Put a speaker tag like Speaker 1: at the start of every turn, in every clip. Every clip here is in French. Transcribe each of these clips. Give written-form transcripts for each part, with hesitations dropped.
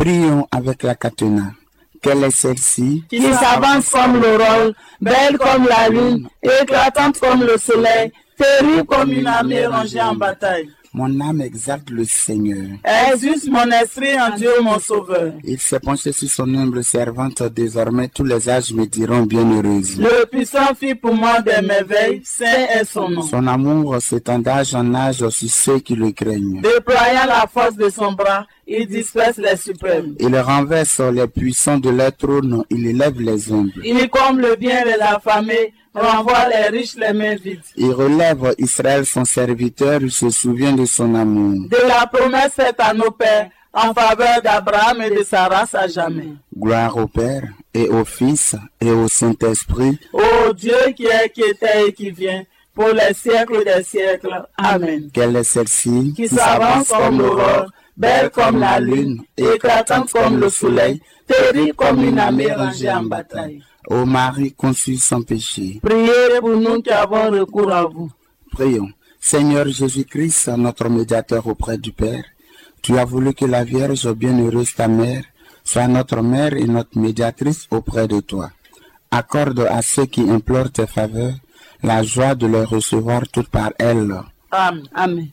Speaker 1: Prions avec la Catena. Quelle est celle-ci?
Speaker 2: Qui s'avance comme l'aurore, belle comme la lune, éclatante comme le soleil, terrible comme une armée rangée en bataille.
Speaker 1: Mon âme exalte le Seigneur.
Speaker 2: Exulte mon esprit en Dieu mon sauveur.
Speaker 1: Il s'est penché sur son humble servante, désormais tous les âges me diront bienheureuse.
Speaker 2: Le puissant fit pour moi des merveilles, saint est son nom.
Speaker 1: Son amour s'étend d'âge en âge sur ceux qui le craignent.
Speaker 2: Déployant la force de son bras, il disperse les suprêmes.
Speaker 1: Il renverse les puissants de leur trône, il élève les humbles.
Speaker 2: Il comble le bien des affamés, renvoie les riches les mains vides.
Speaker 1: Il relève Israël son serviteur, il se souvient de son amour.
Speaker 2: De la promesse faite à nos pères, en faveur d'Abraham et de sa race à jamais.
Speaker 1: Gloire au Père, et au Fils, et au Saint-Esprit.
Speaker 2: Ô Dieu qui est, qui était et qui vient, pour les siècles des siècles. Amen.
Speaker 1: Quelle est celle-ci?
Speaker 2: Qui s'avance comme l'aurore, belle comme la lune, éclatante comme le soleil, terrible comme une armée rangée en bataille.
Speaker 1: Ô Marie conçue sans péché.
Speaker 2: Priez pour nous qui avons recours à vous.
Speaker 1: Prions. Seigneur Jésus-Christ, notre médiateur auprès du Père, tu as voulu que la Vierge bienheureuse, ta mère, soit notre mère et notre médiatrice auprès de toi. Accorde à ceux qui implorent tes faveurs la joie de les recevoir toutes par elle.
Speaker 2: Amen. Amen.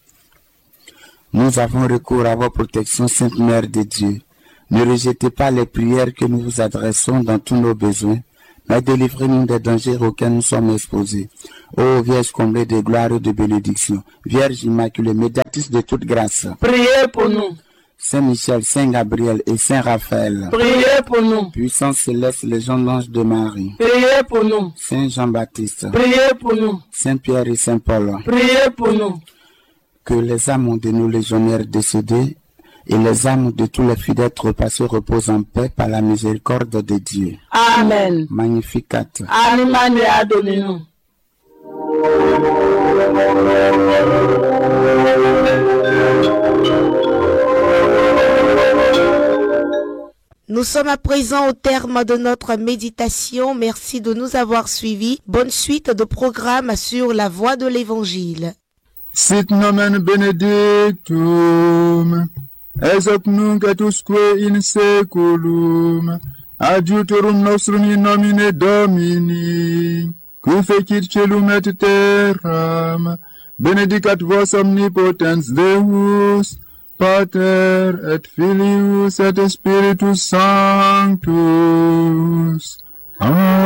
Speaker 1: Nous avons recours à vos protections, Sainte Mère de Dieu. Ne rejetez pas les prières que nous vous adressons dans tous nos besoins, mais délivrez-nous des dangers auxquels nous sommes exposés. Ô Vierge comblée de gloire et de bénédiction, Vierge immaculée, médiatrice de toute grâce.
Speaker 2: Priez pour nous.
Speaker 1: Saint Michel, Saint Gabriel et Saint Raphaël.
Speaker 2: Priez pour nous.
Speaker 1: Puissance céleste, légion l'ange de Marie.
Speaker 2: Priez pour nous.
Speaker 1: Saint Jean-Baptiste.
Speaker 2: Priez pour nous.
Speaker 1: Saint Pierre et Saint Paul.
Speaker 2: Priez pour nous.
Speaker 1: Que les âmes de nos légionnaires décédés et les âmes de tous les fidèles trépassés reposent en paix par la miséricorde de Dieu.
Speaker 2: Amen.
Speaker 1: Magnificat.
Speaker 2: Anima mea Dominum.
Speaker 3: Nous sommes à présent au terme de notre méditation. Merci de nous avoir suivis. Bonne suite de programme sur la voie de l'Évangile.
Speaker 4: Sit nomen benedictum, ex hoc nunc et usque in seculum, adiutorum nostrum in nomine Domini, qui fecit celum et terram, benedicat vos omnipotens Deus, Pater et Filius et Spiritus Sanctus. Amen.